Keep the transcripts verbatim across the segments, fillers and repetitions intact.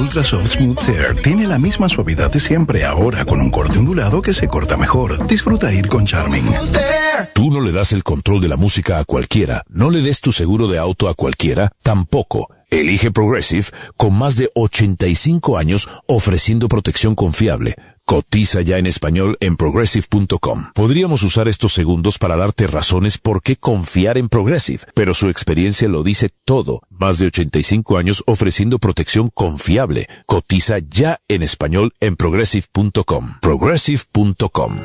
Ultra Soft Smooth Tear tiene la misma suavidad de siempre, ahora con un corte ondulado que se corta mejor. Disfruta ir con Charming. Tú no le das el control de la música a cualquiera. No le des tu seguro de auto a cualquiera, tampoco. Elige Progressive, con más de ochenta y cinco años ofreciendo protección confiable. Cotiza ya en español en progressive punto com. Podríamos usar estos segundos para darte razones por qué confiar en Progressive, pero su experiencia lo dice todo. Más de ochenta y cinco años ofreciendo protección confiable. Cotiza ya en español en progressive punto com. progressive punto com.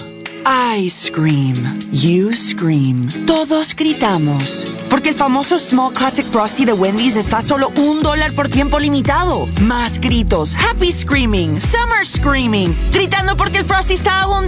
I scream, you scream, todos gritamos, porque el famoso Small Classic Frosty de Wendy's está a solo un dólar por tiempo limitado. Más gritos, happy screaming, summer screaming, gritando porque el Frosty está a un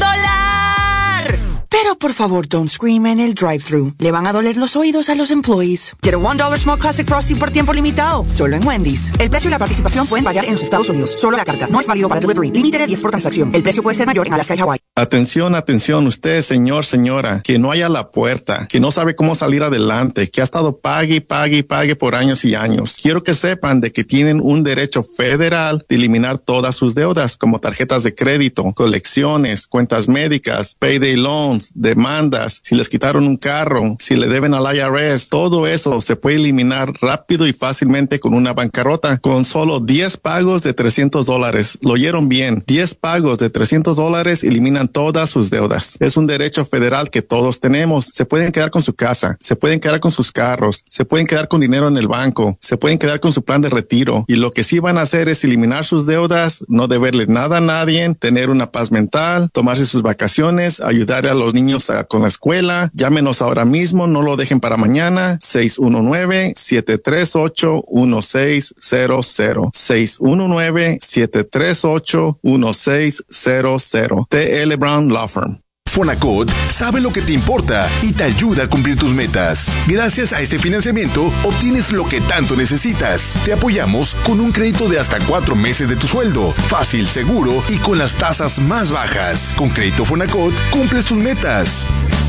dólar. Pero por favor, don't scream en el drive-thru. Le van a doler los oídos a los employees. Get a one dollar Small Classic Frosty por tiempo limitado, solo en Wendy's. El precio y la participación pueden variar en los Estados Unidos. Solo la carta. No es válido para delivery. Límite de diez por transacción. El precio puede ser mayor en Alaska y Hawái. Atención, atención, usted, señor, señora, que no haya la puerta, que no sabe cómo salir adelante, que ha estado pague y pague y pague por años y años. Quiero que sepan de que tienen un derecho federal de eliminar todas sus deudas, como tarjetas de crédito, colecciones, cuentas médicas, payday loans, demandas, si les quitaron un carro, si le deben al I R S, todo eso se puede eliminar rápido y fácilmente con una bancarrota, con solo diez pagos de trescientos dólares. Lo oyeron bien, diez pagos de trescientos dólares eliminan todas sus deudas. Es un derecho federal que todos tenemos. Se pueden quedar con su casa, se pueden quedar con sus carros, se pueden quedar con dinero en el banco, se pueden quedar con su plan de retiro, y lo que sí van a hacer es eliminar sus deudas, no deberle nada a nadie, tener una paz mental, tomarse sus vacaciones, ayudar a los niños a, con la escuela. Llámenos ahora mismo, no lo dejen para mañana. seis uno nueve, siete tres ocho, uno seis cero cero. seis uno nueve, siete tres ocho, uno seis cero cero. T L Brown Law Firm. Fonacot sabe lo que te importa y te ayuda a cumplir tus metas. Gracias a este financiamiento, obtienes lo que tanto necesitas. Te apoyamos con un crédito de hasta cuatro meses de tu sueldo. Fácil, seguro y con las tasas más bajas. Con Crédito Fonacot, cumples tus metas.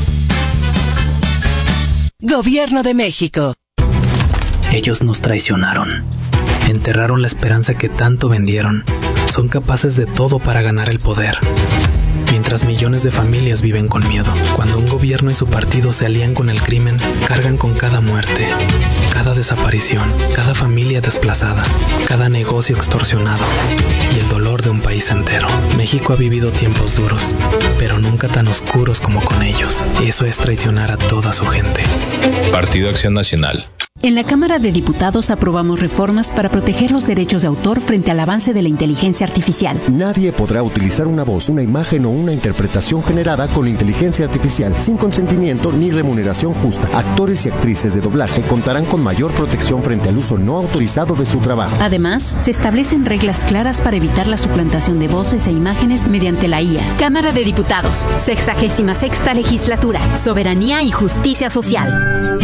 Gobierno de México. Ellos nos traicionaron. Enterraron la esperanza que tanto vendieron. Son capaces de todo para ganar el poder. Mientras millones de familias viven con miedo. Cuando un gobierno y su partido se alían con el crimen, cargan con cada muerte, cada desaparición, cada familia desplazada, cada negocio extorsionado y el dolor de un país entero. México ha vivido tiempos duros, pero nunca tan oscuros como con ellos. Y eso es traicionar a toda su gente. Partido Acción Nacional. En la Cámara de Diputados aprobamos reformas para proteger los derechos de autor frente al avance de la inteligencia artificial. Nadie podrá utilizar una voz, una imagen o una interpretación generada con inteligencia artificial sin consentimiento ni remuneración justa. Actores y actrices de doblaje contarán con mayor protección frente al uso no autorizado de su trabajo. Además, se establecen reglas claras para evitar la suplantación de voces e imágenes mediante la I A. Cámara de Diputados, sexagésima sexta legislatura, soberanía y justicia social.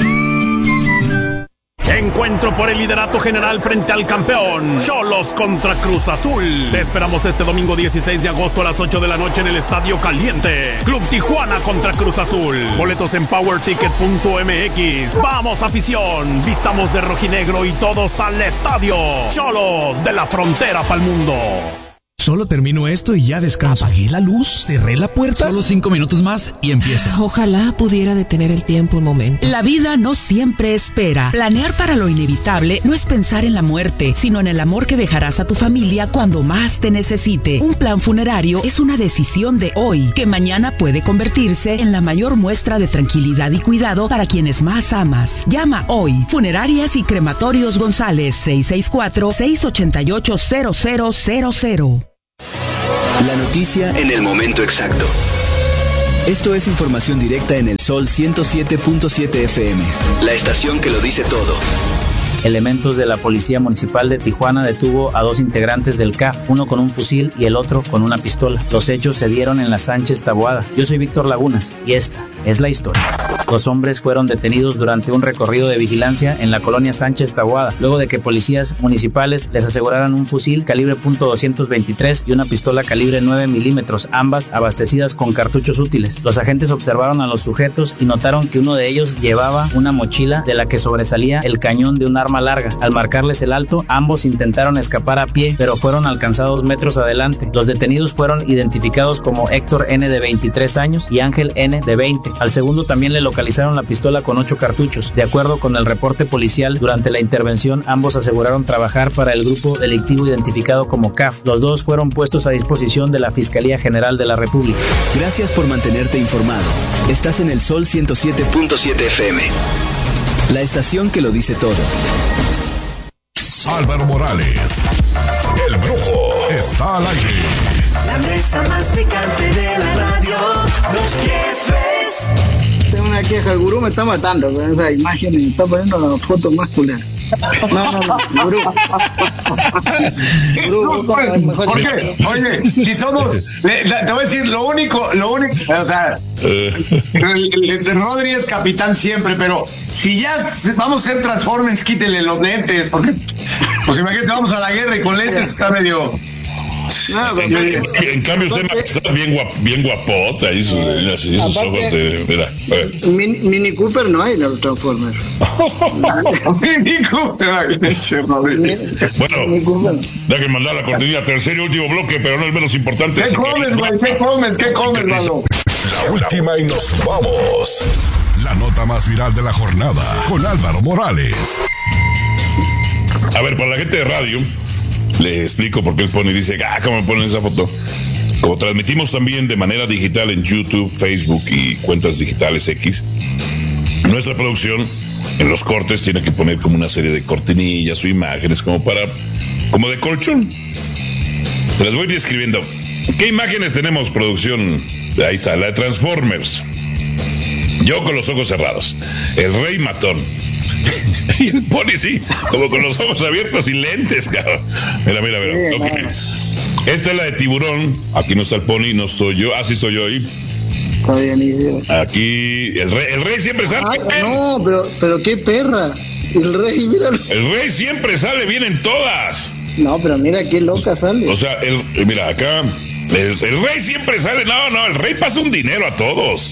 Encuentro por el liderato general frente al campeón Xolos contra Cruz Azul. Te esperamos este domingo dieciséis de agosto a las ocho de la noche en el Estadio Caliente. Club Tijuana contra Cruz Azul. Boletos en power ticket punto m x. Vamos, afición, vistamos de rojinegro y todos al estadio. Xolos, de la frontera pa'l mundo. Solo termino esto y ya descanso. Apagué la luz, cerré la puerta. Solo cinco minutos más y empieza. Ojalá pudiera detener el tiempo un momento. La vida no siempre espera. Planear para lo inevitable no es pensar en la muerte, sino en el amor que dejarás a tu familia cuando más te necesite. Un plan funerario es una decisión de hoy, que mañana puede convertirse en la mayor muestra de tranquilidad y cuidado para quienes más amas. Llama hoy. Funerarias y Crematorios González, seis seis cuatro, seis ocho ocho, cero cero cero cero. La noticia en el momento exacto. Esto es información directa en el Sol ciento siete punto siete F M, la estación que lo dice todo. Elementos de la Policía Municipal de Tijuana detuvo a dos integrantes del C A F, uno con un fusil y el otro con una pistola. Los hechos se dieron en la Sánchez Taboada. Yo soy Víctor Lagunas y esta es la historia. Los hombres fueron detenidos durante un recorrido de vigilancia en la colonia Sánchez Taboada, luego de que policías municipales les aseguraran un fusil calibre punto doscientos veintitrés y una pistola calibre nueve milímetros, ambas abastecidas con cartuchos útiles. Los agentes observaron a los sujetos y notaron que uno de ellos llevaba una mochila de la que sobresalía el cañón de un arma larga. Al marcarles el alto, ambos intentaron escapar a pie, pero fueron alcanzados metros adelante. Los detenidos fueron identificados como Héctor N. de veintitrés años y Ángel N. de veinte. Al segundo también le localizaron la pistola con ocho cartuchos. De acuerdo con el reporte policial, durante la intervención ambos aseguraron trabajar para el grupo delictivo identificado como C A F. Los dos fueron puestos a disposición de la Fiscalía General de la República. Gracias por mantenerte informado. Estás en el Sol ciento siete punto siete F M. La estación que lo dice todo. Álvaro Morales, el brujo, está al aire. La mesa más picante de la radio, los jefes. Tengo una queja, el gurú me está matando con esa imagen y me está poniendo la foto más culera. No, no, no, gurú. Gurú, ¿por qué? Oye, si somos, le, la, te voy a decir, lo único, lo único, o sea, el, el, el Rodri es capitán siempre, pero si ya vamos a ser Transformers, quítele los lentes, porque, pues imagínate, vamos a la guerra y con lentes está medio... No, en, en, en cambio usted está bien, guap, bien guapota y sus, así, esos ojos de, mira, mini, mini Cooper no hay en los Transformers. Mini Cooper. Bueno, ya que mandar la cortinilla, tercer y último bloque, pero no el menos importante. ¿Qué comes, güey? ¿Qué comes? ¿Qué comes, mano? La última y nos vamos. La nota más viral de la jornada con Álvaro Morales. A ver, para la gente de radio, le explico por qué él pone y dice, ah, ¿cómo me ponen esa foto? Como transmitimos también de manera digital en YouTube, Facebook y cuentas digitales X, nuestra producción en los cortes tiene que poner como una serie de cortinillas o imágenes como para, como de colchón. Se las voy describiendo. ¿Qué imágenes tenemos, producción? Ahí está, la de Transformers. Yo con los ojos cerrados. El Rey Matón. Y el Pony sí, como con los ojos abiertos y lentes, cabrón. Mira, mira, mira. Sí, okay. Esta es la de Tiburón. Aquí no está el Pony, no estoy yo. Ah, sí estoy yo ahí. Está bien, idea. Aquí, el rey, el rey siempre sale. Ay, no, pero, pero qué perra. El rey, míralo. El rey siempre sale bien en todas. No, pero mira qué loca sale. O sea, el, mira, acá, el, el rey siempre sale. No, no, el rey pasa un dinero a todos.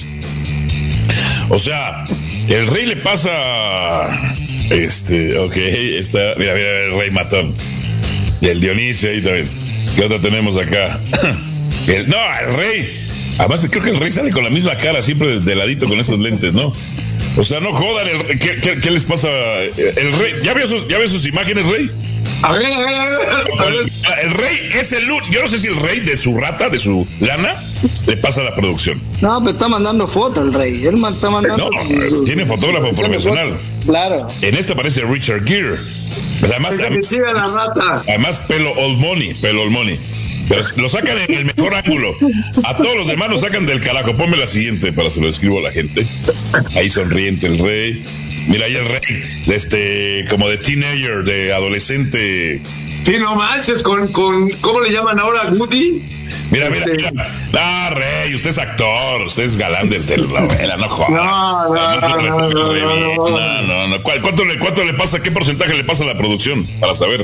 O sea, el rey le pasa. Este, ok, está, mira, mira, el Rey Matón. Y el Dionisio ahí también. ¿Qué otra tenemos acá? El, no, el rey. Además, creo que el rey sale con la misma cara, siempre de ladito con esos lentes, ¿no? O sea, no jodan. El, ¿qué, qué, ¿Qué les pasa? El rey, ¿ya vio sus, ya vio sus imágenes, rey? A ver, a ver, a ver, a ver. El rey es el... Yo no sé si el rey de su rata, de su lana, le pasa a la producción. No, pero está mandando fotos el rey. Él está mandando... No, su, tiene fotógrafo profesional. Claro. En esta aparece Richard Gere. Además, además, la rata. además pelo old money, pelo old money. Pero lo sacan en el mejor ángulo. A todos los demás lo sacan del carajo. Ponme la siguiente para se lo escribo a la gente. Ahí sonriente el rey. Mira, ahí el rey, de este, como de teenager, de adolescente. Sí, no manches, con, con, ¿cómo le llaman ahora? Woody. Mira, mira, mira. Ah, rey, usted es actor, usted es galán de telenovela, no jodas. No, no, no, no, no, no, no, no. ¿Cuánto le, cuánto le pasa, qué porcentaje le pasa a la producción? Para saber.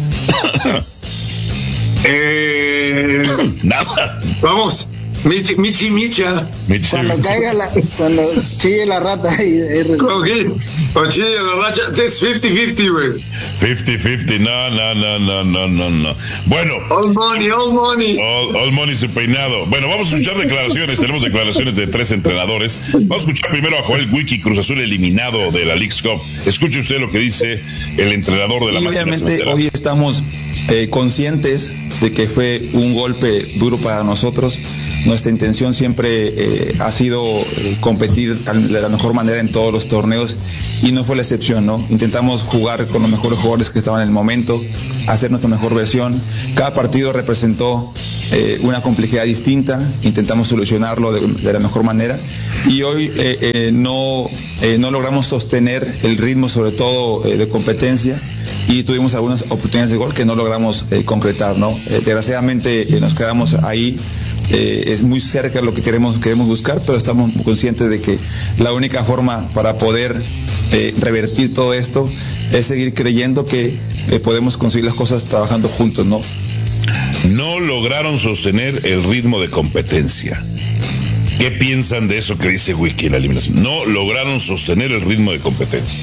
eh, Nada. Vamos. Michi, Michi, Micha. Michi, cuando Michi. caiga la, cuando chille la rata y, y okay. Cuando chille la rata es cincuenta cincuenta, güey. cincuenta cincuenta, no, no, no, no, no, no, no. Bueno. All money, all money. All, all money su peinado. Bueno, vamos a escuchar declaraciones. Tenemos declaraciones de tres entrenadores. Vamos a escuchar primero a Joel Wiki, Cruz Azul eliminado de la Leagues Cup. Escuche usted lo que dice el entrenador de la y máquina. Obviamente hoy estamos eh, conscientes de que fue un golpe duro para nosotros. Nuestra intención siempre eh, ha sido eh, competir de la mejor manera en todos los torneos y no fue la excepción, ¿no? Intentamos jugar con los mejores jugadores que estaban en el momento, hacer nuestra mejor versión. Cada partido representó eh, una complejidad distinta, intentamos solucionarlo de, de la mejor manera y hoy eh, eh, no, eh, no logramos sostener el ritmo, sobre todo eh, de competencia, y tuvimos algunas oportunidades de gol que no logramos eh, concretar, ¿no? Eh, desgraciadamente eh, nos quedamos ahí eh, es muy cerca de lo que queremos, queremos buscar, pero estamos conscientes de que la única forma para poder eh, revertir todo esto es seguir creyendo que eh, podemos conseguir las cosas trabajando juntos, ¿no? No lograron sostener el ritmo de competencia. ¿Qué piensan de eso que dice Wiki en la eliminación? No lograron sostener el ritmo de competencia.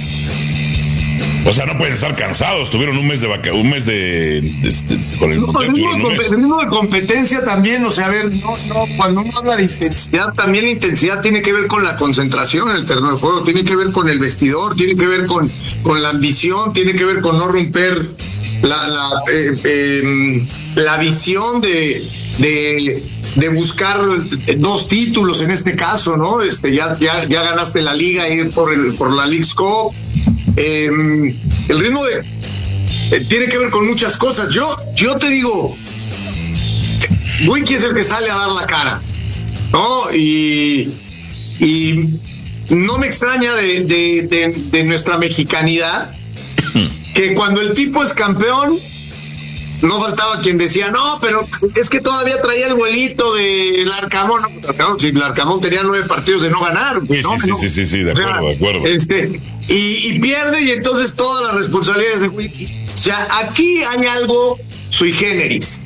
O sea, no pueden estar cansados. Tuvieron un mes de vaca, un mes de, de, de, de con el, no, el, ritmo de, el ritmo de competencia también, o sea, a ver, no, no, cuando uno habla de intensidad, también la intensidad tiene que ver con la concentración en el terreno de juego, tiene que ver con el vestidor, tiene que ver con, con la ambición, tiene que ver con no romper la, la, eh, eh, la visión de, de, de buscar dos títulos en este caso, ¿no? Este, ya, ya, ya ganaste la liga y por el, por la Leagues Cup. Eh, el ritmo de eh, tiene que ver con muchas cosas. Yo, yo te digo, Wiki es el que sale a dar la cara, ¿no? Y, y no me extraña de, de, de, de nuestra mexicanidad que cuando el tipo es campeón, no faltaba quien decía, no, pero es que todavía traía el vuelito del Arcamón. No, si el Arcamón tenía nueve partidos de no ganar. Sí, ¿no? sí, no. sí, sí, sí, de acuerdo, o sea, de acuerdo. Este, y, y pierde, y entonces todas las responsabilidades de Wiki. O sea, aquí hay algo sui generis.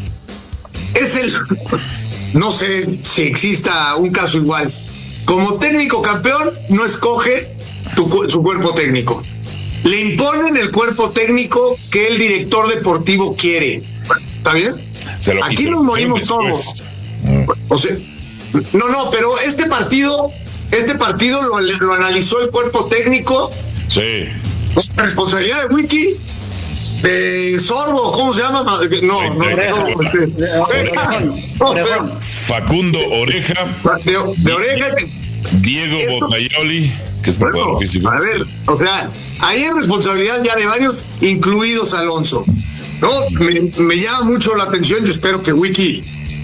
Es el, no sé si exista un caso igual. Como técnico campeón, no escoge tu, su cuerpo técnico. Le imponen el cuerpo técnico que el director deportivo quiere. ¿Está bien? Se lo, Aquí se nos morimos todos. O sea, no, no, pero este partido, este partido lo, lo analizó el cuerpo técnico. Sí. La responsabilidad de Wiki, de Sorbo, ¿cómo se llama? No, no, no, Oreja. Facundo Oreja. De, de Oreja. Diego Bocaioli, que es preparador bueno, físico. A ver, o sea, ahí hay responsabilidad ya de varios, incluidos Alonso. No, me, me llama mucho la atención. Yo espero que Wiki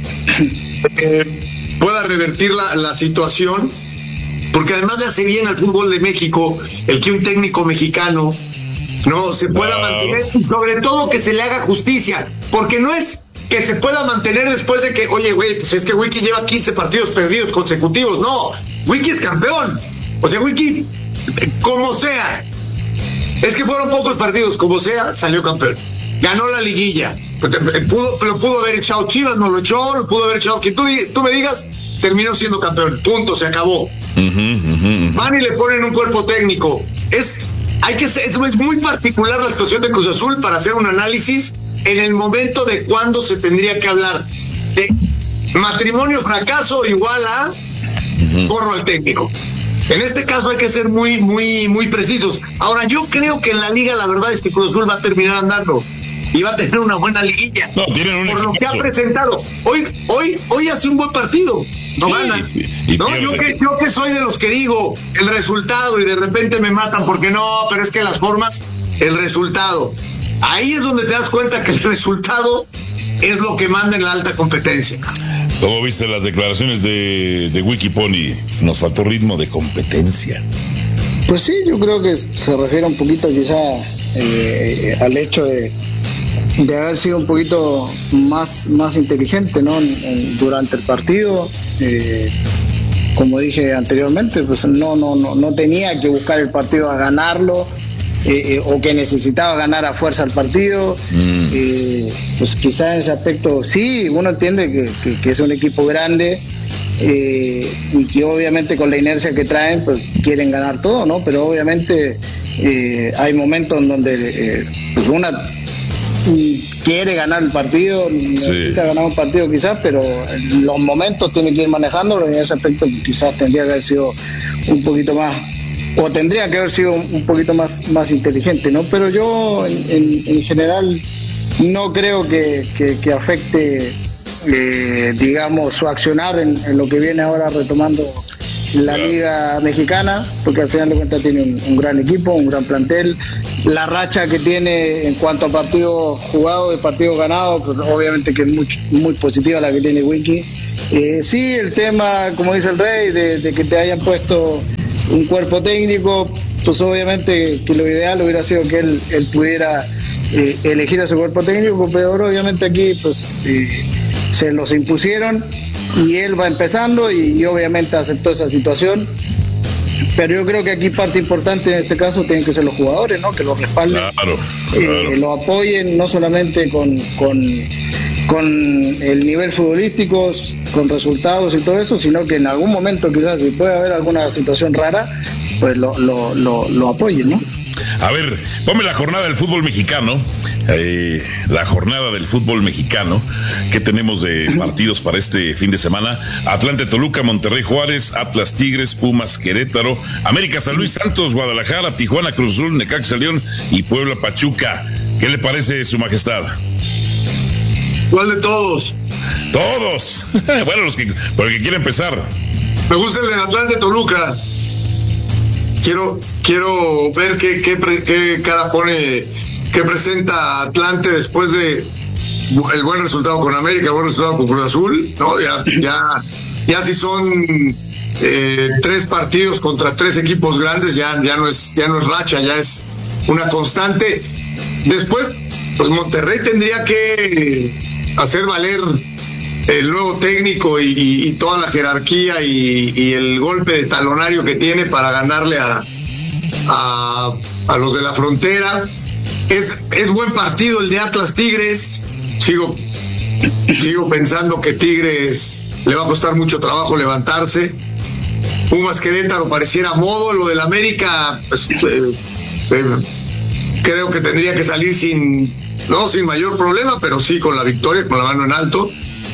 eh, pueda revertir la, la situación, porque además le hace bien al fútbol de México el que un técnico mexicano no se pueda wow. mantener, y sobre todo que se le haga justicia, porque no es que se pueda mantener después de que, oye, güey, pues es que Wiki lleva quince partidos perdidos consecutivos. No, Wiki es campeón. O sea, Wiki, como sea, es que fueron pocos partidos, como sea, salió campeón. Ganó la liguilla. Pudo, lo pudo haber echado Chivas, no lo echó, lo pudo haber echado. Que tú, tú me digas, terminó siendo campeón. Punto, se acabó. Uh-huh, uh-huh, uh-huh. Van y le ponen un cuerpo técnico. Es, hay que ser, es, es muy particular la situación de Cruz Azul para hacer un análisis en el momento de cuándo se tendría que hablar de matrimonio fracaso igual a uh-huh. corro al técnico. En este caso hay que ser muy, muy, muy precisos. Ahora, yo creo que en la liga la verdad es que Cruz Azul va a terminar andando y va a tener una buena liguilla. No, tienen un por equipazo. Lo que ha presentado. Hoy, hoy, hoy hace un buen partido. No sí, ganan. Y, y no, yo que, yo que soy de los que digo el resultado y de repente me matan porque no, pero es que las formas, el resultado. Ahí es donde te das cuenta que el resultado es lo que manda en la alta competencia. ¿Cómo viste las declaraciones de, de Wikipony? Nos faltó ritmo de competencia. Pues sí, yo creo que se refiere un poquito quizá eh, al hecho de, de haber sido un poquito más, más inteligente, ¿no? En, en, durante el partido. Eh, como dije anteriormente, pues no, no, no, no tenía que buscar el partido a ganarlo. Eh, eh, o que necesitaba ganar a fuerza el partido, mm. eh, pues quizás en ese aspecto sí, uno entiende que, que, que es un equipo grande eh, y que obviamente con la inercia que traen pues quieren ganar todo, ¿no? Pero obviamente eh, hay momentos en donde eh, pues una quiere ganar el partido, sí. necesita ganar un partido quizás, pero en los momentos tiene que ir manejándolo y en ese aspecto quizás tendría que haber sido un poquito más o tendría que haber sido un poquito más, más inteligente, ¿no? Pero yo en, en, en general no creo que, que, que afecte, eh, digamos, su accionar en, en lo que viene ahora retomando la Liga Mexicana, porque al final de cuentas tiene un, un gran equipo, un gran plantel. La racha que tiene en cuanto a partidos jugados y partidos ganados, pues obviamente que es muy, muy positiva la que tiene Wiki. Eh, sí, el tema, como dice el Rey, de, de que te hayan puesto un cuerpo técnico, pues obviamente que lo ideal hubiera sido que él, él pudiera eh, elegir a su cuerpo técnico, pero obviamente aquí pues eh, se los impusieron y él va empezando y, y obviamente aceptó esa situación. Pero yo creo que aquí parte importante en este caso tienen que ser los jugadores, ¿no? Que los respalden, claro, claro. Eh, lo apoyen, no solamente con, con, con el nivel futbolístico, con resultados y todo eso, sino que en algún momento quizás si puede haber alguna situación rara, pues lo, lo, lo, lo apoyen, ¿no? A ver, ponme la jornada del fútbol mexicano, eh, la jornada del fútbol mexicano que tenemos de partidos para este fin de semana. Atlante Toluca, Monterrey Juárez, Atlas Tigres, Pumas Querétaro, América San Luis Santos, Guadalajara, Tijuana Cruz Azul, Necaxa León y Puebla Pachuca. ¿Qué le parece, su majestad? ¿Cuál de todos? Todos. Bueno, los que, por el que quiere empezar. Me gusta el de Atlante Toluca. Quiero, quiero ver qué, qué, qué cara pone, qué presenta Atlante después de el buen resultado con América, el buen resultado con Cruz Azul, ¿no? Ya, ya, ya si son eh, tres partidos contra tres equipos grandes, ya, ya no es, ya no es racha, ya es una constante. Después, pues Monterrey tendría que hacer valer el nuevo técnico y, y, y toda la jerarquía y, y el golpe de talonario que tiene para ganarle a, a, a los de la frontera. Es, es buen partido el de Atlas Tigres. Sigo, sigo pensando que Tigres le va a costar mucho trabajo levantarse. Pumas Querétaro pareciera modo. Lo del América, pues, eh, eh, creo que tendría que salir sin, no sin mayor problema, pero sí con la victoria, con la mano en alto.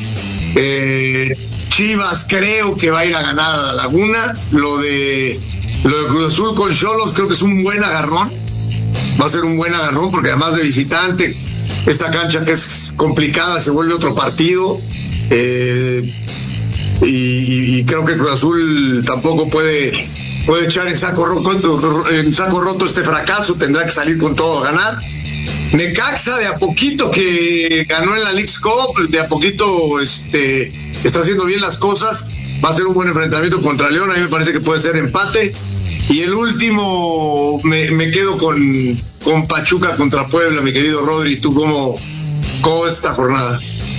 Eh, Chivas creo que va a ir a ganar a la Laguna. Lo de lo de Cruz Azul con Xolos creo que es un buen agarrón. Va a ser un buen agarrón porque además de visitante, esta cancha que es complicada se vuelve otro partido. Eh, y, y creo que Cruz Azul tampoco puede puede echar en saco roto, en saco roto este fracaso. Tendrá que salir con todo a ganar. Necaxa de a poquito que ganó en la Leagues Cup, de a poquito este, está haciendo bien las cosas. Va a ser un buen enfrentamiento contra León. A mí me parece que puede ser empate. Y el último me, me quedo con, con Pachuca contra Puebla, mi querido Rodri. ¿Tú cómo, cómo ves esta jornada?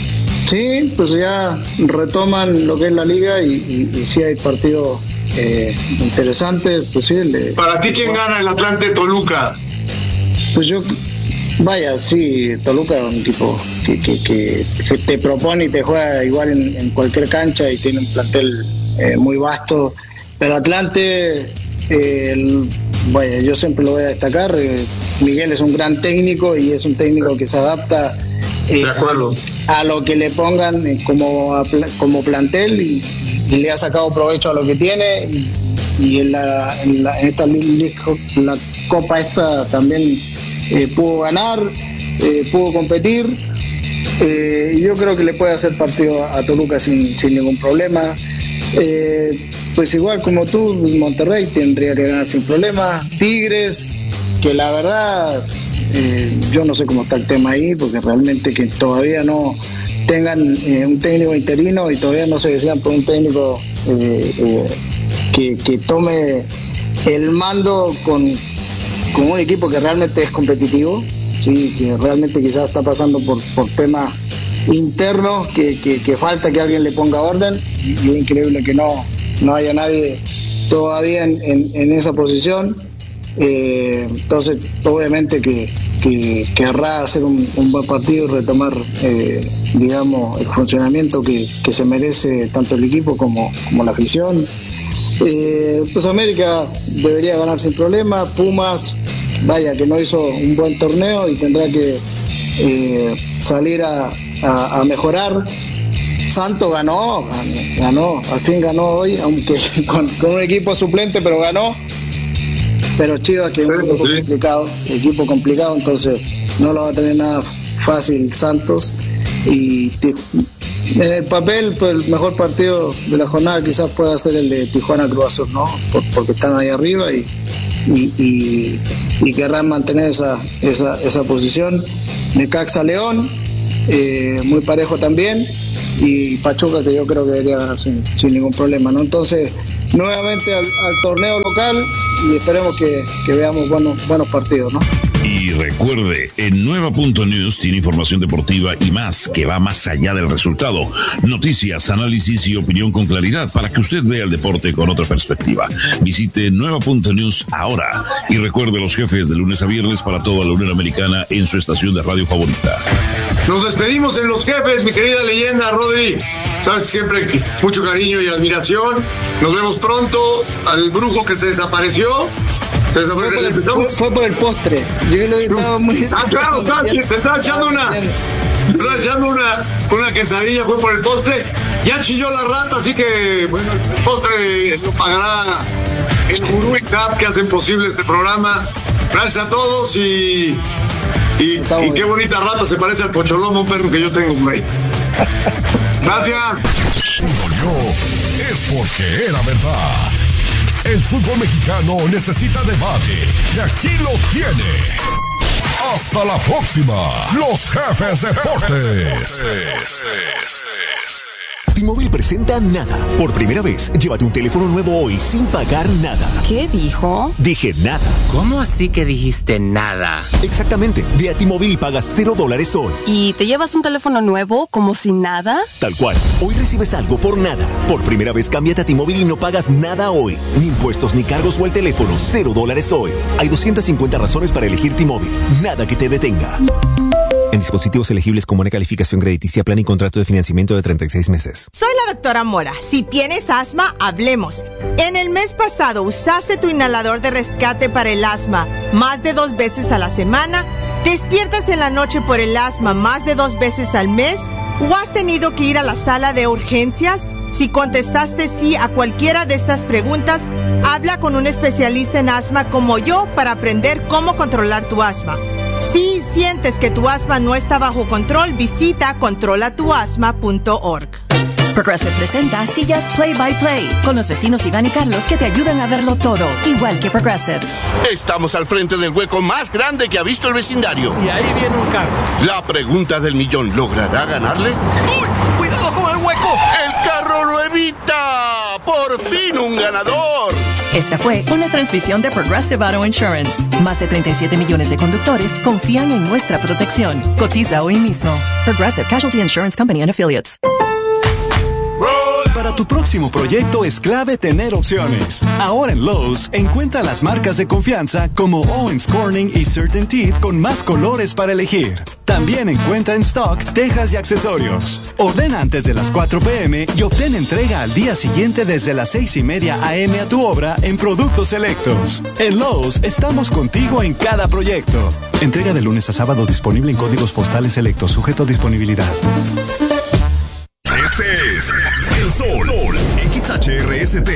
Sí, pues ya retoman lo que es la liga y, y, y sí hay partidos eh, interesantes. Pues sí, de, ¿Para ti quién gana el Atlante Toluca? Pues yo... Vaya, sí, Toluca es un equipo que, que, que, que te propone y te juega igual en, en cualquier cancha y tiene un plantel eh, muy vasto, pero Atlante, eh, el, vaya, yo siempre lo voy a destacar, eh, Miguel es un gran técnico y es un técnico que se adapta eh, de acuerdo. A, a lo que le pongan eh, como, a, como plantel y, y le ha sacado provecho a lo que tiene y, y en, la, en, la, en esta en la Copa esta también Eh, pudo ganar, eh, pudo competir eh, y yo creo que le puede hacer partido a, a Toluca sin, sin ningún problema. Eh, pues igual como tú, Monterrey tendría que ganar sin problema. Tigres, que la verdad eh, yo no sé cómo está el tema ahí, porque realmente que todavía no tengan eh, un técnico interino y todavía no se decían por un técnico eh, eh, que, que tome el mando con con un equipo que realmente es competitivo, sí, que realmente quizás está pasando por, por temas internos, que, que, que falta que alguien le ponga orden, y es increíble que no, no haya nadie todavía en, en, en esa posición. Eh, entonces, obviamente que, que querrá hacer un, un buen partido y retomar, eh, digamos, el funcionamiento que, que se merece tanto el equipo como, como la afición. Eh, pues América debería ganar sin problema. Pumas, vaya que no hizo un buen torneo y tendrá que eh, salir a, a, a mejorar. Santos ganó, ganó, al fin ganó hoy, aunque con, con un equipo suplente, pero ganó. Pero Chivas, que es un equipo complicado, equipo complicado, entonces no lo va a tener nada fácil Santos. Y en el papel, pues el mejor partido de la jornada quizás pueda ser el de Tijuana Cruz Azul, ¿no? Por, porque están ahí arriba y, y, y, y querrán mantener esa, esa, esa posición. Necaxa León, eh, muy parejo también, y Pachuca, que yo creo que debería ganar sin, sin ningún problema, ¿no? Entonces, nuevamente al, al torneo local y esperemos que, que veamos buenos, buenos partidos, ¿no? Y recuerde, en Nueva punto News tiene información deportiva y más que va más allá del resultado. Noticias, análisis y opinión con claridad para que usted vea el deporte con otra perspectiva. Visite Nueva punto News ahora y recuerde los jefes de lunes a viernes para toda la Unión Americana en su estación de radio favorita. Nos despedimos en Los Jefes, mi querida leyenda, Rodri. Sabes, siempre mucho cariño y admiración. Nos vemos pronto. Al brujo que se desapareció. Se desapareció. Fue, por el, fue, fue por el postre. Yo creo que estaba muy... Ah, claro, estaba, te estaba echando una... Te estaba echando una, una quesadilla, fue por el postre. Ya chilló la rata, así que, bueno, el postre lo pagará el Gurú y Cap, que hacen posible este programa. Gracias a todos y... Y, y qué bonita rata, se parece al Pocholomo, un perro que yo tengo por ahí. Gracias. Si dolió, es porque era verdad. El fútbol mexicano necesita debate y aquí lo tiene. Hasta la próxima. Los Jefes Deportes. T-Mobile presenta Nada. Por primera vez, llévate un teléfono nuevo hoy sin pagar nada. ¿Qué dijo? Dije nada. ¿Cómo así que dijiste nada? Exactamente. Ve a T-Mobile y pagas cero dólares hoy. ¿Y te llevas un teléfono nuevo como sin nada? Tal cual. Hoy recibes algo por nada. Por primera vez, cámbiate a T-Mobile y no pagas nada hoy. Ni impuestos, ni cargos o el teléfono. Cero dólares hoy. Hay doscientas cincuenta razones para elegir T-Mobile. Nada que te detenga. En dispositivos elegibles con buena calificación crediticia, plan y contrato de financiamiento de treinta y seis meses. Soy la doctora Mora. Si tienes asma, hablemos. En el mes pasado usaste tu inhalador de rescate para el asma más de dos veces a la semana, despiertas en la noche por el asma más de dos veces al mes, o has tenido que ir a la sala de urgencias. Si contestaste sí a cualquiera de estas preguntas, habla con un especialista en asma como yo para aprender cómo controlar tu asma. Si sientes que tu asma no está bajo control, visita controla tu asma punto org. Progressive presenta Sillas Play by Play con los vecinos Iván y Carlos que te ayudan a verlo todo, igual que Progressive. Estamos al frente del hueco más grande que ha visto el vecindario. Y ahí viene un carro. La pregunta del millón, ¿logrará ganarle? ¡Uy! ¡Cuidado con el hueco! ¡El carro lo evita! ¡Por fin un ganador! Esta fue una transmisión de Progressive Auto Insurance. Más de treinta y siete millones de conductores confían en nuestra protección. Cotiza hoy mismo. Progressive Casualty Insurance Company and Affiliates. Para tu próximo proyecto es clave tener opciones. Ahora en Lowe's, encuentra las marcas de confianza como Owens Corning y CertainTeed con más colores para elegir. También encuentra en stock tejas y accesorios. Ordena antes de las cuatro p m y obtén entrega al día siguiente desde las seis y media a m a tu obra en productos selectos. En Lowe's estamos contigo en cada proyecto. Entrega de lunes a sábado disponible en códigos postales selectos, sujeto a disponibilidad. Este es El Sol, X H R S T.